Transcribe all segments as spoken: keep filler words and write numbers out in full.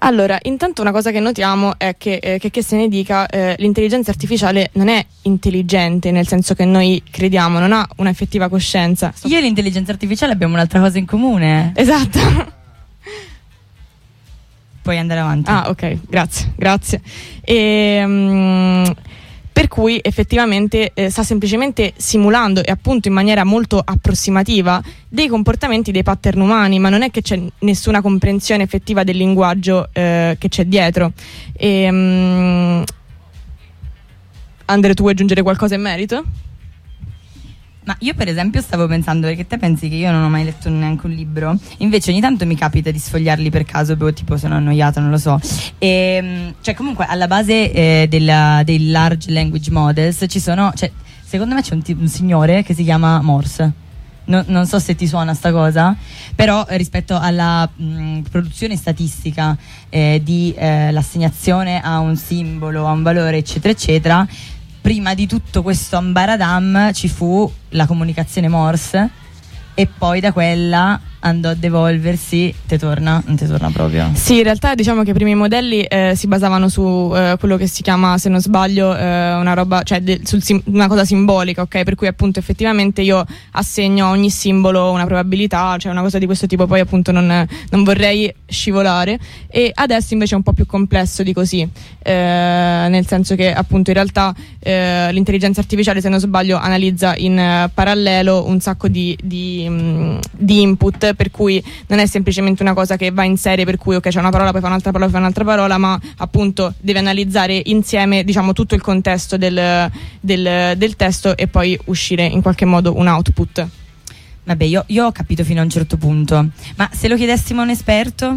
Allora, intanto una cosa che notiamo è che, eh, che, che se ne dica, eh, l'intelligenza artificiale non è intelligente, nel senso che noi crediamo, non ha una effettiva coscienza. Io e l'intelligenza artificiale abbiamo un'altra cosa in comune. Esatto. Puoi andare avanti. Ah, ok, grazie, grazie. E, um, per cui effettivamente eh, sta semplicemente simulando, e appunto in maniera molto approssimativa, dei comportamenti, dei pattern umani, ma non è che c'è nessuna comprensione effettiva del linguaggio eh, che c'è dietro. E, um, Andre, tu vuoi aggiungere qualcosa in merito? Ma io per esempio stavo pensando, perché te pensi che io non ho mai letto neanche un libro, invece ogni tanto mi capita di sfogliarli per caso, tipo sono annoiata, non lo so. E, cioè comunque alla base eh, della, dei large language models ci sono, cioè secondo me c'è un, t- un signore che si chiama Morse. No, non so se ti suona sta cosa, però eh, rispetto alla mh, produzione statistica eh, di eh, l'assegnazione a un simbolo, a un valore eccetera eccetera, prima di tutto questo ambaradam ci fu la comunicazione Morse, e poi da quella andò ad evolversi. Te torna? Non te torna proprio? Sì, in realtà diciamo che i primi modelli eh, si basavano su eh, quello che si chiama, se non sbaglio, eh, una roba, cioè de, sul sim- una cosa simbolica, ok? Per cui appunto effettivamente io assegno a ogni simbolo una probabilità, cioè una cosa di questo tipo. Poi appunto non, non vorrei scivolare. E adesso invece è un po' più complesso di così, eh, nel senso che appunto in realtà eh, l'intelligenza artificiale, se non sbaglio, analizza in uh, parallelo un sacco di, di, mh, di input, per cui non è semplicemente una cosa che va in serie, per cui ok, c'è una parola, poi fa un'altra parola, poi fa un'altra parola, ma appunto deve analizzare insieme, diciamo, tutto il contesto del, del, del testo e poi uscire in qualche modo un output. Vabbè, io, io ho capito fino a un certo punto, ma se lo chiedessimo a un esperto?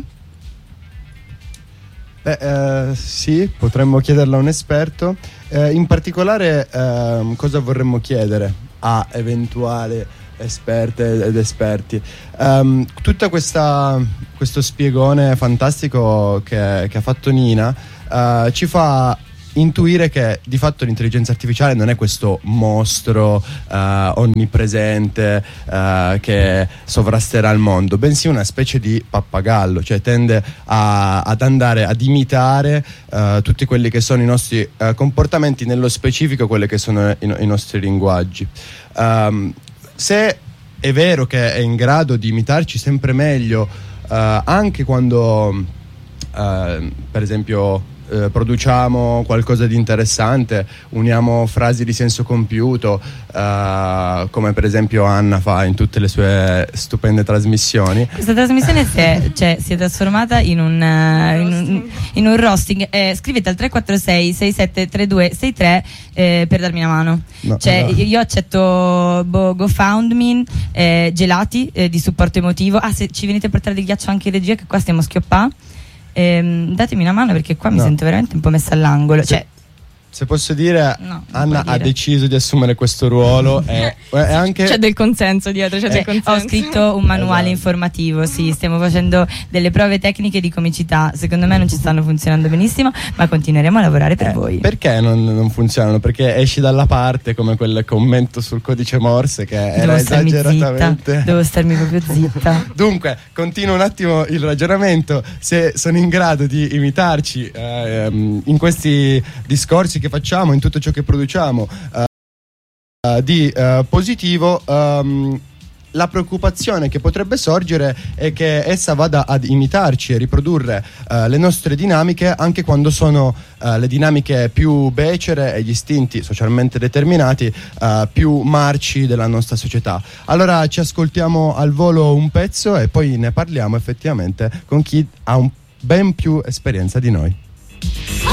Beh, eh, sì, potremmo chiederlo a un esperto. Eh, in particolare eh, cosa vorremmo chiedere a eventuale esperte ed esperti? Um, tutta questa questo spiegone fantastico che, che ha fatto Nina uh, ci fa intuire che di fatto l'intelligenza artificiale non è questo mostro uh, onnipresente uh, che sovrasterà il mondo, bensì una specie di pappagallo, cioè tende a, ad andare ad imitare uh, tutti quelli che sono i nostri uh, comportamenti, nello specifico quelli che sono i, i nostri linguaggi. Um, Se è vero che è in grado di imitarci sempre meglio, uh, anche quando, uh, per esempio, uh, produciamo qualcosa di interessante, uniamo frasi di senso compiuto, uh, come per esempio Anna fa in tutte le sue stupende trasmissioni. Questa trasmissione si è, cioè, si è trasformata in un, uh, in un, in un roasting. Eh, scrivete al tre quattro sei sei sette tre due sei tre eh, per darmi una mano. No, cioè, no. Io accetto bo, GoFundMe, eh, gelati eh, di supporto emotivo. Ah, se ci venite a portare del ghiaccio anche in regia, che qua stiamo schioppà, eh, datemi una mano, perché qua no. mi sento veramente un po' messa all'angolo. Se, cioè, se posso dire, no, Anna dire. ha deciso di assumere questo ruolo e, e anche c'è del consenso dietro, c'è eh, del consenso. Ho scritto un manuale esatto. informativo, sì, stiamo facendo delle prove tecniche di comicità, secondo me non ci stanno funzionando benissimo, ma continueremo a lavorare per eh, voi. Perché non, non funzionano? Perché esci dalla parte come quel commento sul codice Morse che Devo era starmi esageratamente zitta, devo starmi proprio zitta. Dunque, continuo un attimo il ragionamento. Se sono in grado di imitarci eh, in questi discorsi che facciamo, in tutto ciò che produciamo uh, di uh, positivo, um, la preoccupazione che potrebbe sorgere è che essa vada ad imitarci e riprodurre uh, le nostre dinamiche, anche quando sono uh, le dinamiche più becere e gli istinti socialmente determinati uh, più marci della nostra società. Allora ci ascoltiamo al volo un pezzo e poi ne parliamo effettivamente con chi ha un ben più esperienza di noi.